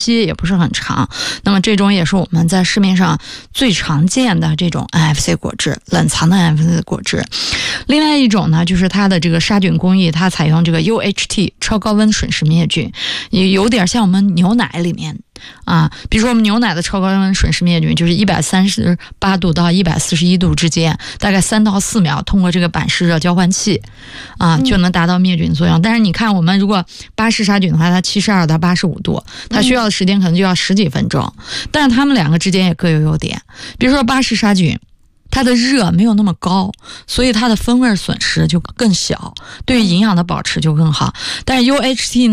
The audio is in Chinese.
期也不是很长，那么这种也是我们在市面上最常见的这种 NFC 果汁，冷藏的 NFC 果汁。另外一种呢，就是它的这个杀菌工艺，它采用这个 UHT 超高温瞬时灭菌，也有点像我们牛奶里面啊，比如说我们牛奶的超高温瞬时灭菌，就是138度到141度之间，大概3到4秒，通过这个板式热交换器啊，就能达到灭菌作用。但是你看，我们如果巴氏杀菌的话，它72到85度，它需要的时间可能就要10几分钟。但是它们两个之间也各有优点，比如说巴氏杀菌，它的热没有那么高，所以它的风味损失就更小，对于营养的保持就更好。但是 UHT 呢？